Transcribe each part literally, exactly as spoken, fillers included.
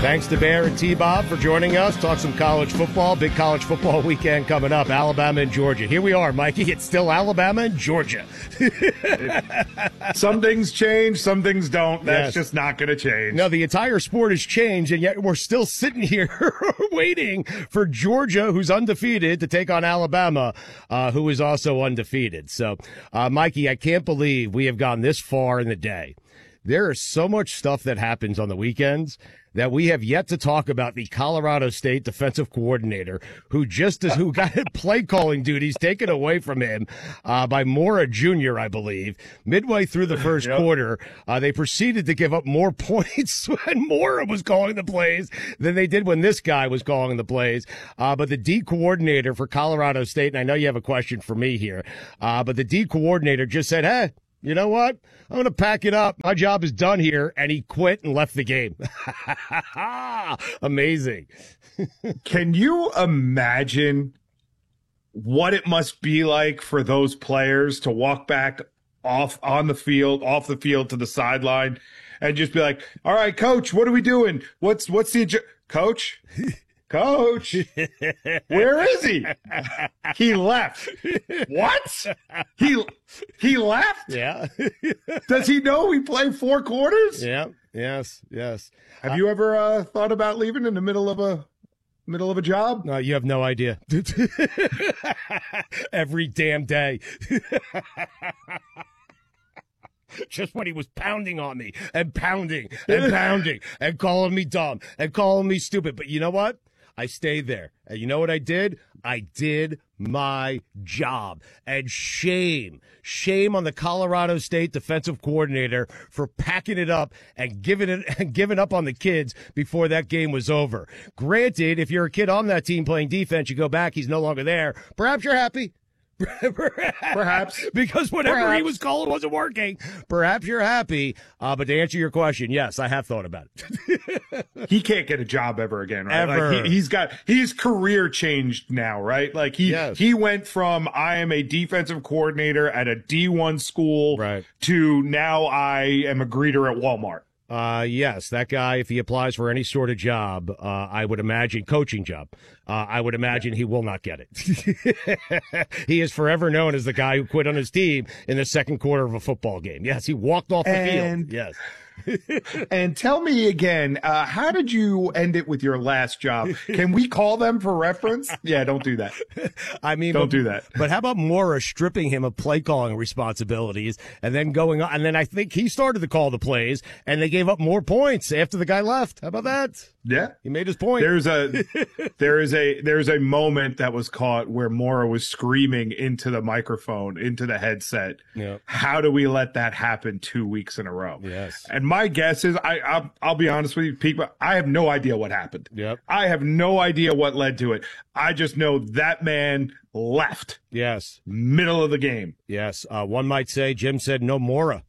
Thanks to Bear and T-Bob for joining us. Talk some college football. Big college football weekend coming up. Alabama and Georgia. Here we are, Mikey. It's still Alabama and Georgia. Some things change, some things don't. That's Yes. just not going to change. No, the entire sport has changed, and yet we're still sitting here waiting for Georgia, who's undefeated, to take on Alabama, uh, who is also undefeated. So, uh, Mikey, I can't believe we have gone this far in the day. There is so much stuff that happens on the weekends that we have yet to talk about the Colorado State defensive coordinator who just is, who got play calling duties taken away from him uh, by Mora Junior, I believe. Midway through the first Yep. quarter, uh, they proceeded to give up more points when Mora was calling the plays than they did when this guy was calling the plays. Uh, but the D coordinator for Colorado State, and I know you have a question for me here, uh, but the D coordinator just said, hey, you know what? I'm going to pack it up. My job is done here. And he quit and left the game. Amazing. Can you imagine what it must be like for those players to walk back off on the field, off the field to the sideline and just be like, all right, coach, what are we doing? What's, what's the, adju- coach? Coach, where is he? He left. What? He he left? Yeah. Does he know we play four quarters? Yeah. Yes. Yes. Have you ever uh, thought about leaving in the middle of a middle of a job? No, you have no idea. Every damn day. Just when he was pounding on me and pounding and pounding and calling me dumb and calling me stupid. But you know what? I stayed there. And you know what I did? I did my job. And shame, shame on the Colorado State defensive coordinator for packing it up and giving it and giving up on the kids before that game was over. Granted, if you're a kid on that team playing defense, you go back, he's no longer there. Perhaps you're happy. Perhaps. Perhaps. Because whatever Perhaps. he was calling wasn't working. Perhaps you're happy. Uh, but to answer your question, yes, I have thought about it. He can't get a job ever again, right? Ever. Like he, he's got his career changed now, right? Like he Yes. he went from I am a defensive coordinator at a D one school Right. to now I am a greeter at Walmart. Uh, yes, that guy, if he applies for any sort of job, uh, I would imagine, coaching job, uh, I would imagine he will not get it. He is forever known as the guy who quit on his team in the second quarter of a football game. Yes, he walked off the And- field. Yes. And tell me again, uh, how did you end it with your last job? Can we call them for reference? Yeah, don't do that. I mean, Don't but, do that. But how about Mora stripping him of play calling responsibilities and then going on? And then I think he started to call the plays and they gave up more points after the guy left. How about that? Yeah. He made his point. There's a there is a there's a moment that was caught where Mora was screaming into the microphone, into the headset. Yeah. How do we let that happen two weeks in a row? Yes. And my guess is, I I'll, I'll be honest with you, people, I have no idea what happened. Yep. I have no idea what led to it. I just know that man left Yes. middle of the game. Yes. Uh, one might say Jim said no Mora.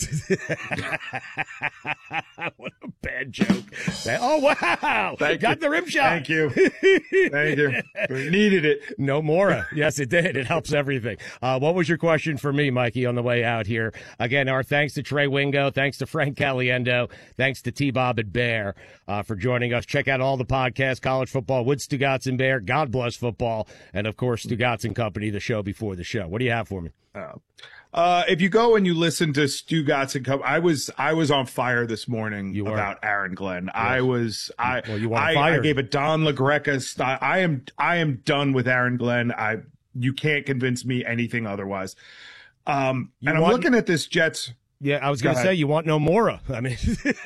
What a bad joke. Oh, wow. Thank Got you. the rim shot. Thank you. Thank you. We needed it. No Mora. Yes, it did. It helps everything. Uh, what was your question for me, Mikey, on the way out here? Again, our thanks to Trey Wingo. Thanks to Frank Caliendo. Thanks to T-Bob and Bear uh, for joining us. Check out all the podcasts, College Football with Stugotz and Bear, God Bless Football, and, of course, Stugotz and Company, the show before the show. What do you have for me? Oh. Uh, if you go and you listen to Stugotz and Co, I was I was on fire this morning You were. about Aaron Glenn. I was I Well, you want I, fired. I gave a Don LaGreca style. I am I am done with Aaron Glenn. I you can't convince me anything otherwise. Um, You and I'm want- looking at this Jets. Yeah, I was Go going to ahead. say you want no Mora. I mean,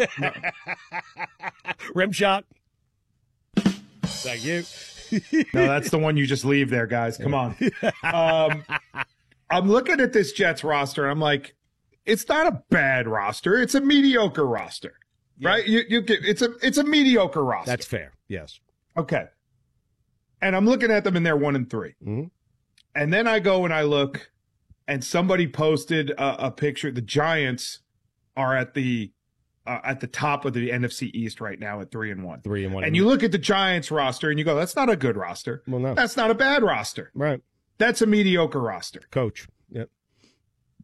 rim shot. Thank you. No, that's the one you just leave there, guys. Come on. Um, I'm looking at this Jets roster. And I'm like, it's not a bad roster. It's a mediocre roster, right? You you get it's a it's a mediocre roster. That's fair. Yes. Okay. And I'm looking at them and they're one and three. Mhm. And then I go and I look and somebody posted a, a picture. The Giants are at the, uh, at the top of the N F C East right now at three and one. Three and one. And you look at the Giants roster and you go, that's not a good roster. Well, no. That's not a bad roster. Right. That's a mediocre roster. Coach. Yep.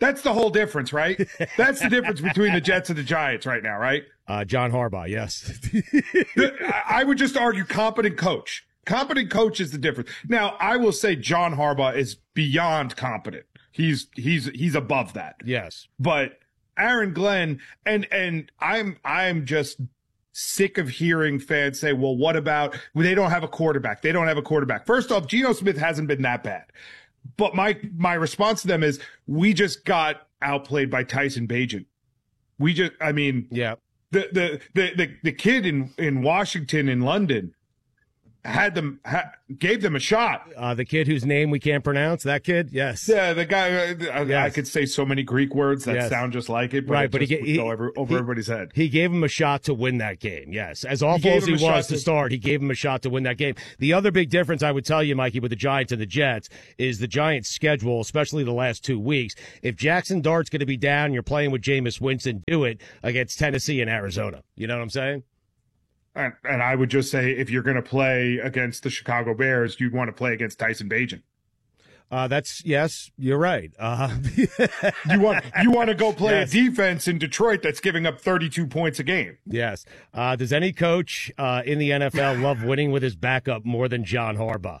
That's the whole difference, right? That's the difference between the Jets and the Giants right now, right? Uh, John Harbaugh, yes. I would just argue competent coach. Competent coach is the difference. Now, I will say John Harbaugh is beyond competent. He's he's he's above that. Yes. But Aaron Glenn, and and I'm I'm just sick of hearing fans say, well, what about well, they don't have a quarterback? They don't have a quarterback. First off, Geno Smith hasn't been that bad. But my my response to them is we just got outplayed by Tyson Bagent. We just I mean, yeah. The the the the, the kid in, in Washington in London had them ha, gave them a shot. Uh, the kid whose name we can't pronounce, that kid, yes. Yeah, the guy. I, yes. I could say so many Greek words that yes. sound just like it, but right? it but he, would he go over, over he, everybody's head. He gave him a shot to win that game. Yes, as awful he as he was to, to start, he gave him a shot to win that game. The other big difference I would tell you, Mikey, with the Giants and the Jets is the Giants' schedule, especially the last two weeks. If Jackson Dart's going to be down, you're playing with Jameis Winston. Do it against Tennessee and Arizona. You know what I'm saying? And, and I would just say, if you're going to play against the Chicago Bears, you'd want to play against Tyson Bagent. Uh, that's yes, you're right. Uh, you want you want to go play yes. a defense in Detroit that's giving up thirty-two points a game. Yes. Uh, does any coach uh, in the N F L love winning with his backup more than John Harbaugh?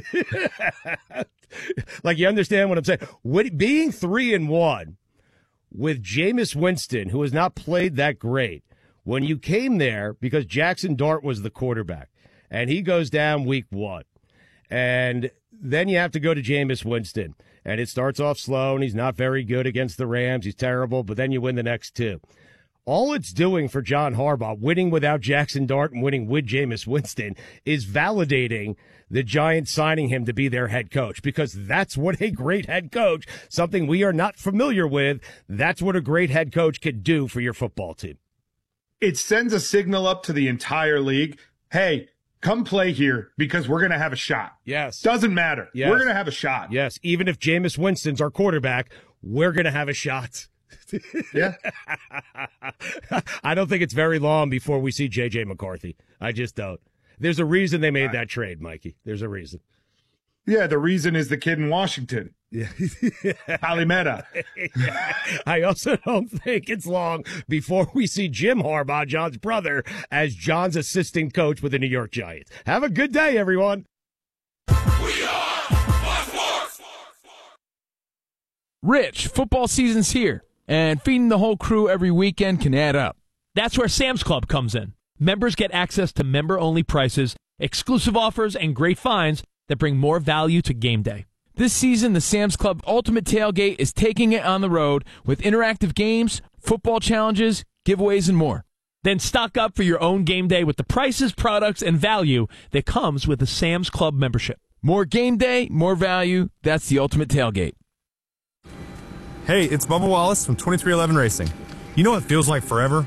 Like, you understand what I'm saying? With, being three and one with Jameis Winston, who has not played that great. When you came there, because Jackson Dart was the quarterback, and he goes down week one, and then you have to go to Jameis Winston, and it starts off slow, and he's not very good against the Rams. He's terrible, but then you win the next two. All it's doing for John Harbaugh, winning without Jackson Dart and winning with Jameis Winston, is validating the Giants signing him to be their head coach, because that's what a great head coach, something we are not familiar with, that's what a great head coach can do for your football team. It sends a signal up to the entire league. Hey, come play here because we're going to have a shot. Yes. Doesn't matter. Yes. We're going to have a shot. Yes. Even if Jameis Winston's our quarterback, we're going to have a shot. Yeah. I don't think it's very long before we see J J McCarthy. I just don't. There's a reason they made that trade, Mikey. There's a reason. Yeah, the reason is the kid in Washington. Yeah. Alimeta. I also don't think it's long before we see Jim Harbaugh, John's brother, as John's assistant coach with the New York Giants. Have a good day, everyone. We are Fox Sports. Rich, football season's here, and feeding the whole crew every weekend can add up. That's where Sam's Club comes in. Members get access to member-only prices, exclusive offers, and great finds that bring more value to game day. This season, the Sam's Club Ultimate Tailgate is taking it on the road with interactive games, football challenges, giveaways, and more. Then stock up for your own game day with the prices, products, and value that comes with the Sam's Club membership. More game day, more value. That's the Ultimate Tailgate. Hey, it's Bubba Wallace from twenty-three eleven Racing. You know what feels like forever?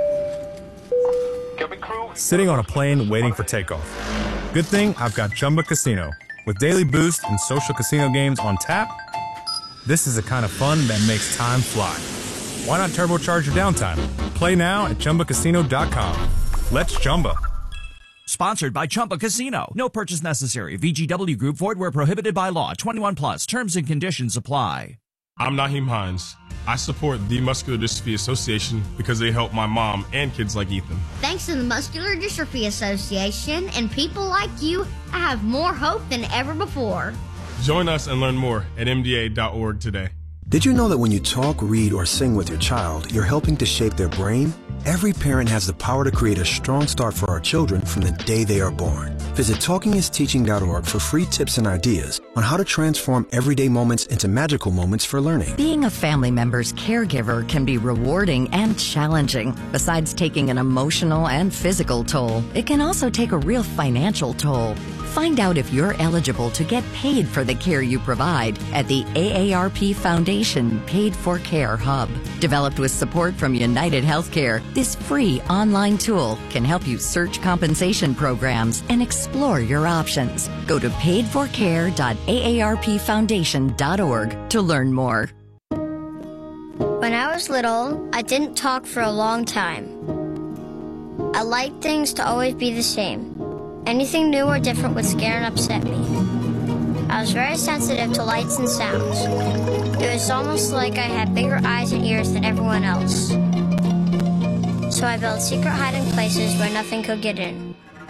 Sitting on a plane waiting for takeoff. Good thing I've got Chumba Casino. With daily boost and social casino games on tap, this is the kind of fun that makes time fly. Why not turbocharge your downtime? Play now at Chumba Casino dot com. Let's Chumba. Sponsored by Chumba Casino. No purchase necessary. V G W Group. Void where prohibited by law. twenty-one plus. Terms and conditions apply. I'm Naheem Hines. I support the Muscular Dystrophy Association because they help my mom and kids like Ethan. Thanks to the Muscular Dystrophy Association and people like you, I have more hope than ever before. Join us and learn more at M D A dot org today. Did you know that when you talk, read, or sing with your child, you're helping to shape their brain? Every parent has the power to create a strong start for our children from the day they are born. Visit talking is teaching dot org for free tips and ideas on how to transform everyday moments into magical moments for learning. Being a family member's caregiver can be rewarding and challenging. Besides taking an emotional and physical toll, it can also take a real financial toll. Find out if you're eligible to get paid for the care you provide at the A A R P Foundation Paid for Care Hub. Developed with support from United Healthcare, this free online tool can help you search compensation programs and explore your options. Go to paid for care dot A A R P foundation dot org to learn more. When I was little, I didn't talk for a long time. I liked things to always be the same. Anything new or different would scare and upset me. I was very sensitive to lights and sounds. It was almost like I had bigger eyes and ears than everyone else. So I built secret hiding places where nothing could get in.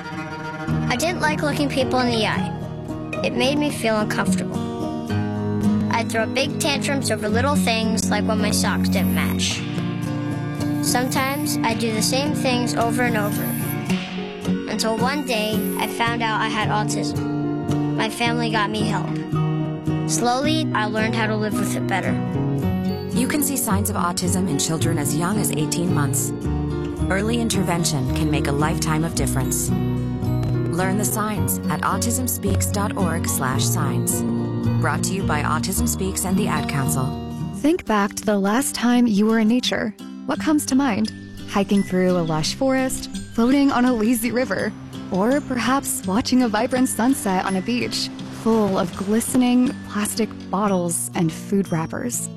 I didn't like looking people in the eye. It made me feel uncomfortable. I'd throw big tantrums over little things like when my socks didn't match. Sometimes I'd do the same things over and over. Until one day, I found out I had autism. My family got me help. Slowly, I learned how to live with it better. You can see signs of autism in children as young as eighteen months. Early intervention can make a lifetime of difference. Learn the signs at autism speaks dot org slash signs. Brought to you by Autism Speaks and the Ad Council. Think back to the last time you were in nature. What comes to mind? Hiking through a lush forest, floating on a lazy river, or perhaps watching a vibrant sunset on a beach full of glistening plastic bottles and food wrappers.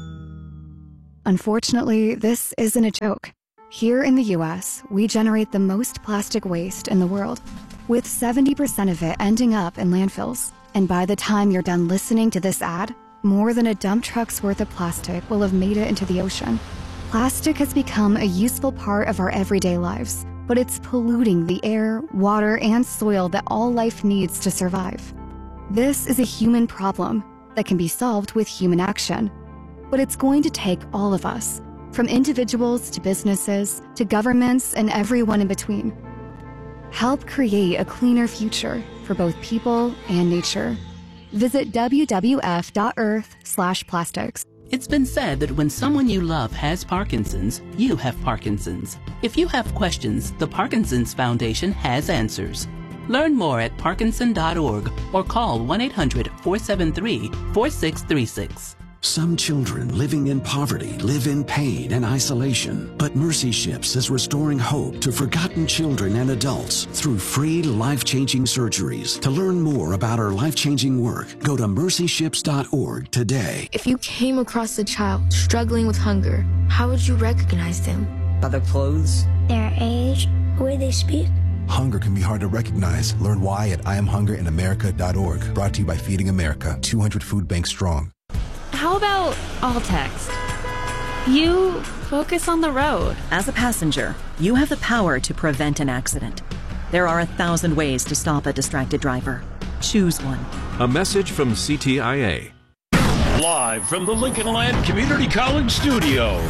Unfortunately, this isn't a joke. Here in the U S, we generate the most plastic waste in the world, with seventy percent of it ending up in landfills. And by the time you're done listening to this ad, more than a dump truck's worth of plastic will have made it into the ocean. Plastic has become a useful part of our everyday lives, but it's polluting the air, water, and soil that all life needs to survive. This is a human problem that can be solved with human action. But it's going to take all of us, from individuals to businesses to governments and everyone in between. Help create a cleaner future for both people and nature. Visit w w f dot earth slash plastics. It's been said that when someone you love has Parkinson's, you have Parkinson's. If you have questions, the Parkinson's Foundation has answers. Learn more at parkinson dot org or call one eight hundred, four seven three, four six three six. Some children living in poverty live in pain and isolation, but Mercy Ships is restoring hope to forgotten children and adults through free life-changing surgeries. To learn more about our life-changing work, go to mercy ships dot org today. If you came across a child struggling with hunger, how would you recognize them? By their clothes, Their age, the way they speak. Hunger can be hard to recognize. Learn why at I am hunger in america dot org. Brought to you by Feeding America, two hundred food banks strong. How about all text? You focus on the road. As a passenger, you have the power to prevent an accident. There are a thousand ways to stop a distracted driver. Choose one. A message from C T I A. Live from the Lincoln Land Community College studio.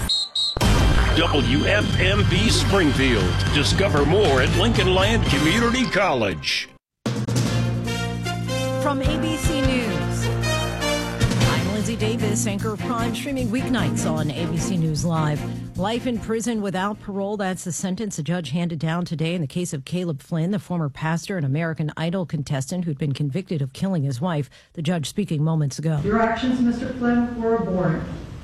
W F M B Springfield. Discover more at Lincoln Land Community College. From A B C News. Lindsay Davis, anchor of Prime, streaming weeknights on A B C News Live. Life in prison without parole, that's the sentence a judge handed down today in the case of Caleb Flynn, the former pastor and American Idol contestant who'd been convicted of killing his wife. The judge speaking moments ago. Your actions, Mister Flynn, were abhorrent.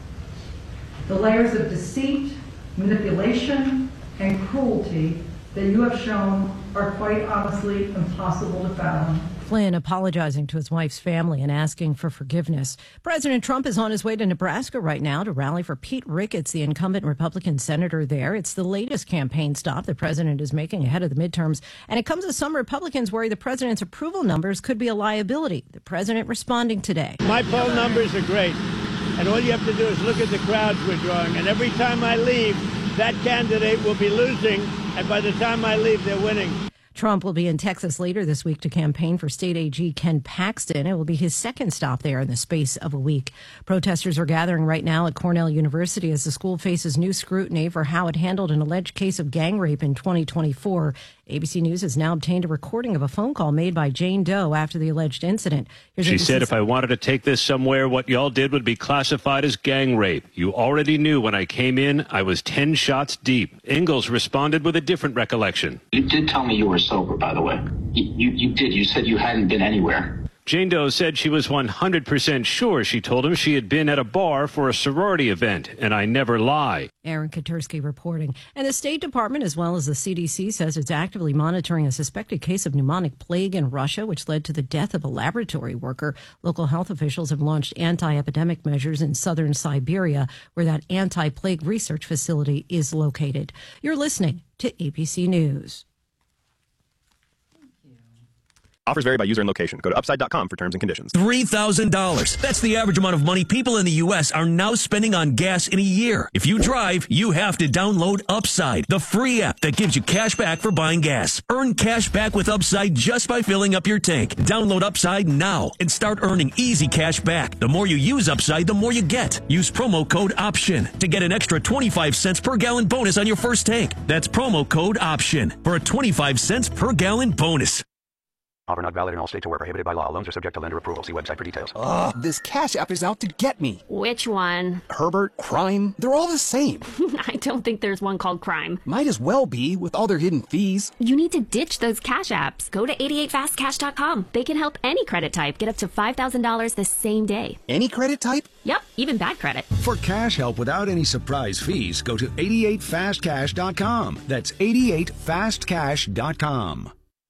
The layers of deceit, manipulation, and cruelty that you have shown are quite honestly impossible to fathom. Flynn apologizing to his wife's family and asking for forgiveness. President Trump is on his way to Nebraska right now to rally for Pete Ricketts, the incumbent Republican senator there. It's the latest campaign stop the president is making ahead of the midterms, and it comes as some Republicans worry the president's approval numbers could be a liability. The president responding today. My poll numbers are great, and all you have to do is look at the crowds we're drawing, and every time I leave, that candidate will be losing, and by the time I leave, they're winning. Trump will be in Texas later this week to campaign for state A G Ken Paxton. It will be his second stop there in the space of a week. Protesters are gathering right now at Cornell University as the school faces new scrutiny for how it handled an alleged case of gang rape in twenty twenty-four. A B C News has now obtained a recording of a phone call made by Jane Doe after the alleged incident. Here's She A B C's said, if I wanted to take this somewhere, what y'all did would be classified as gang rape. You already knew when I came in, I was ten shots deep. Ingalls responded with a different recollection. You did tell me you were sober, by the way. You, you, you did. You said you hadn't been anywhere. Jane Doe said she was one hundred percent sure. She told him she had been at a bar for a sorority event, and I never lie. Aaron Katursky reporting. And the State Department, as well as the C D C, says it's actively monitoring a suspected case of pneumonic plague in Russia, which led to the death of a laboratory worker. Local health officials have launched anti-epidemic measures in southern Siberia, where that anti-plague research facility is located. You're listening to A B C News. Offers vary by user and location. Go to upside dot com for terms and conditions. three thousand dollars. That's the average amount of money people in the U S are now spending on gas in a year. If you drive, you have to download Upside, the free app that gives you cash back for buying gas. Earn cash back with Upside just by filling up your tank. Download Upside now and start earning easy cash back. The more you use Upside, the more you get. Use promo code OPTION to get an extra twenty-five cents per gallon bonus on your first tank. That's promo code OPTION for a twenty-five cents per gallon bonus. Offer not valid in all states or where prohibited by law. Loans are subject to lender approval. See website for details. Ugh, this Cash App is out to get me. Which one? Herbert, Crime, they're all the same. I don't think there's one called Crime. Might as well be, with all their hidden fees. You need to ditch those Cash Apps. Go to eighty-eight fast cash dot com. They can help any credit type get up to five thousand dollars the same day. Any credit type? Yep, even bad credit. For cash help without any surprise fees, go to eighty-eight fast cash dot com. That's eighty-eight fast cash dot com.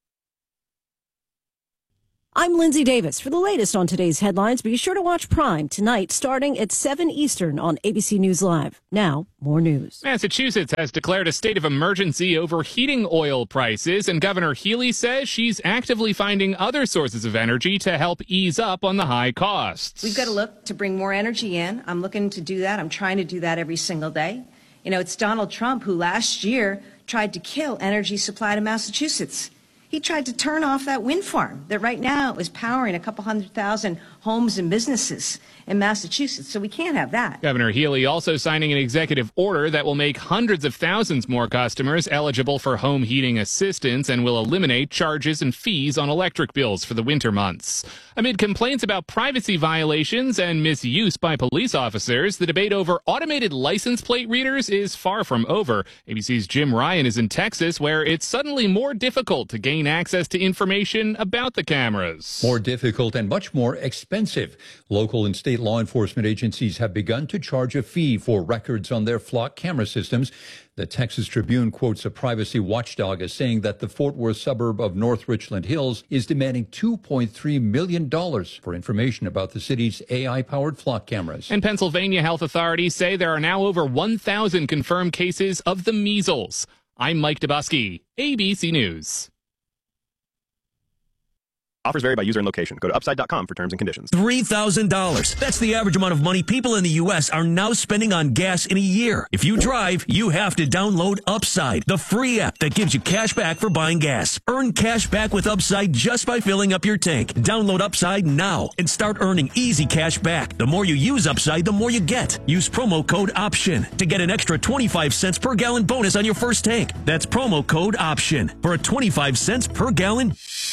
I'm Lindsay Davis. For the latest on today's headlines, be sure to watch Prime tonight starting at seven Eastern on A B C News Live. Now, more news. Massachusetts has declared a state of emergency over heating oil prices, and Governor Healy says she's actively finding other sources of energy to help ease up on the high costs. We've got to look to bring more energy in. I'm looking to do that. I'm trying to do that every single day. You know, it's Donald Trump who last year tried to kill energy supply to Massachusetts. He tried to turn off that wind farm that right now is powering a couple hundred thousand homes and businesses in Massachusetts. So we can't have that. Governor Healy also signing an executive order that will make hundreds of thousands more customers eligible for home heating assistance and will eliminate charges and fees on electric bills for the winter months. Amid complaints about privacy violations and misuse by police officers, the debate over automated license plate readers is far from over. A B C's Jim Ryan is in Texas, where it's suddenly more difficult to gain access to information about the cameras. More difficult and much more expensive. Local and state law enforcement agencies have begun to charge a fee for records on their flock camera systems. The Texas Tribune quotes a privacy watchdog as saying that the Fort Worth suburb of North Richland Hills is demanding two point three million dollars for information about the city's A I-powered flock cameras. And Pennsylvania health authorities say there are now over one thousand confirmed cases of the measles. I'm Mike Dubusky, A B C News. Offers vary by user and location. Go to upside dot com for terms and conditions. three thousand dollars. That's the average amount of money people in the U S are now spending on gas in a year. If you drive, you have to download Upside, the free app that gives you cash back for buying gas. Earn cash back with Upside just by filling up your tank. Download Upside now and start earning easy cash back. The more you use Upside, the more you get. Use promo code OPTION to get an extra twenty-five cents per gallon bonus on your first tank. That's promo code OPTION for a twenty-five cents per gallon.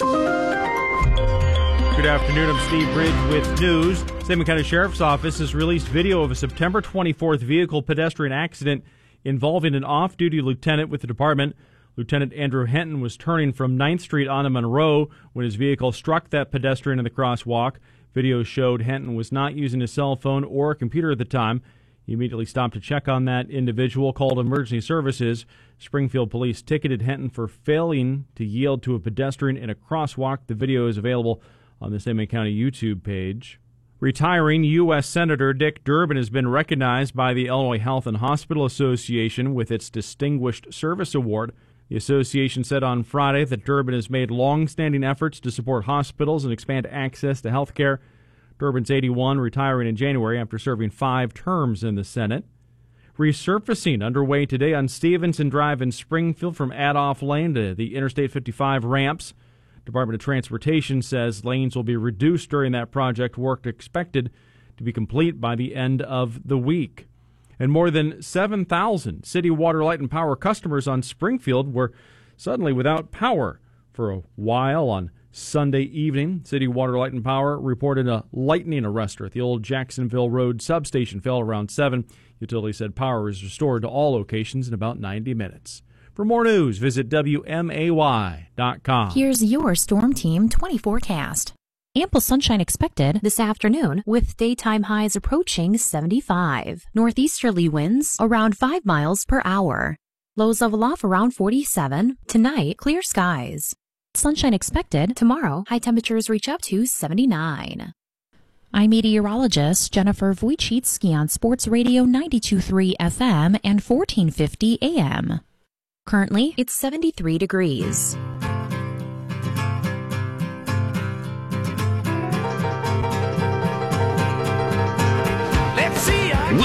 Good afternoon, I'm Steve Bridge with news. Salmon County Sheriff's Office has released video of a September twenty-fourth vehicle pedestrian accident involving an off-duty lieutenant with the department. Lieutenant Andrew Henton was turning from ninth Street onto Monroe when his vehicle struck that pedestrian in the crosswalk. Video showed Henton was not using his cell phone or a computer at the time. He immediately stopped to check on that individual, called emergency services. Springfield police ticketed Henton for failing to yield to a pedestrian in a crosswalk. The video is available on the Salmon County YouTube page. Retiring U S Senator Dick Durbin has been recognized by the Illinois Health and Hospital Association with its Distinguished Service Award. The association said on Friday that Durbin has made long-standing efforts to support hospitals and expand access to health care. Durbin's eighty-one, retiring in January after serving five terms in the Senate. Resurfacing underway today on Stevenson Drive in Springfield from Adolph Lane to the Interstate fifty-five ramps. Department of Transportation says lanes will be reduced during that project, work expected to be complete by the end of the week. And more than seven thousand city water, light, and power customers on Springfield were suddenly without power for a while on Sunday evening. City Water, Light, and Power reported a lightning arrestor at the old Jacksonville Road substation fell around seven. Utility said power is restored to all locations in about ninety minutes. For more news, visit W M A Y dot com. Here's your Storm Team twenty forecast. Ample sunshine expected this afternoon with daytime highs approaching seventy-five. Northeasterly winds around five miles per hour. Lows level off around forty-seven. Tonight, clear skies. Sunshine expected tomorrow. High temperatures reach up to seventy-nine. I'm meteorologist Jennifer Wojcicki on Sports Radio ninety-two point three F M and fourteen fifty A M. Currently, it's seventy-three degrees.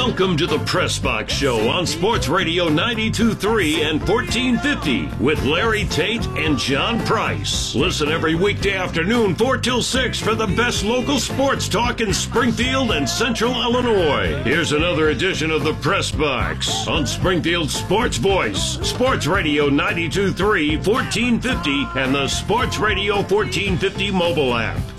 Welcome to the Press Box Show on Sports Radio ninety-two point three and fourteen fifty with Larry Tate and John Price. Listen every weekday afternoon, four till six, for the best local sports talk in Springfield and Central Illinois. Here's another edition of the Press Box on Springfield's Sports Voice, Sports Radio ninety-two point three, fourteen fifty, and the Sports Radio fourteen fifty mobile app.